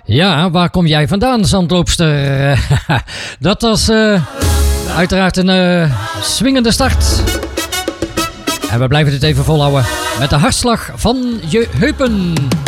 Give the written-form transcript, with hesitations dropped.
Ja, waar kom jij vandaan, zandloopster? Dat was uiteraard een swingende start. En we blijven dit even volhouden met de hartslag van je heupen.